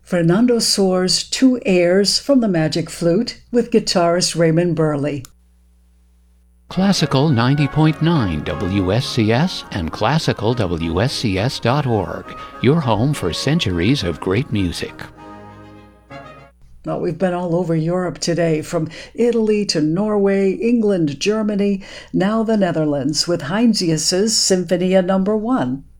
Fernando Soares' two airs from the Magic Flute with guitarist Raymond Burley. Classical 90.9 WSCS and classicalwscs.org, your home for centuries of great music. Well, we've been all over Europe today, from Italy to Norway, England, Germany, now the Netherlands, with Heinsius's Sinfonia No. 1.